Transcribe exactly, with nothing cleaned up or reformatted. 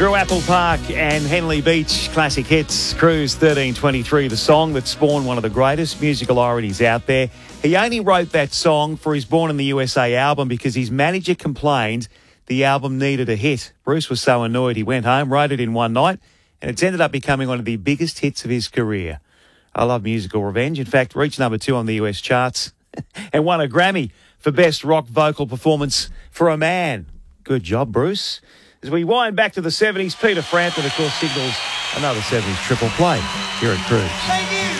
Drew Apple Park and Henley Beach classic hits. Cruise thirteen twenty-three, the song that spawned one of the greatest musical ironies out there. He only wrote that song for his Born in the U S A album because his manager complained the album needed a hit. Bruce was so annoyed he went home, wrote it in one night, and it's ended up becoming one of the biggest hits of his career. I love Musical Revenge. In fact, reached number two on the U S charts and won a Grammy for Best Rock Vocal Performance for a Man. Good job, Bruce. As we wind back to the seventies, Peter Frampton, of course, signals another seventies triple play here at Cruise. Thank you.